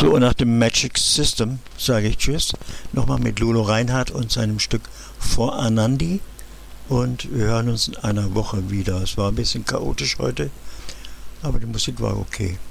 So, und nach dem Magic System sage ich Tschüss. Nochmal mit Lolo Reinhardt und seinem Stück For Anandi. Und wir hören uns in einer Woche wieder. Es war ein bisschen chaotisch heute, aber die Musik war okay.